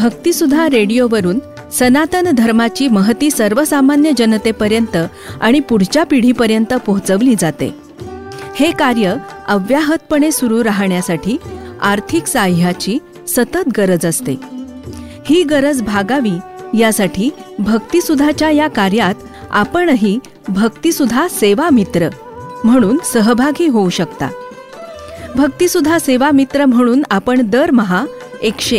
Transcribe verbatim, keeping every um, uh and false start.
भक्तिसुधा रेडिओवरून सनातन धर्माची महती सर्वसामान्य जनतेपर्यंत आणि पुढच्या पिढीपर्यंत पोहोचवली जाते. हे कार्य अव्याहतपणे सुरू राहण्यासाठी आर्थिक साह्याची सतत गरज असते. ही गरज भागावी यासाठी भक्तिसुधाच्या या कार्यात आपणही भक्तिसुधा सेवा मित्र म्हणून सहभागी होऊ शकता. भक्तिसुधा सेवा मित्र म्हणून आपण दरमहा एकशे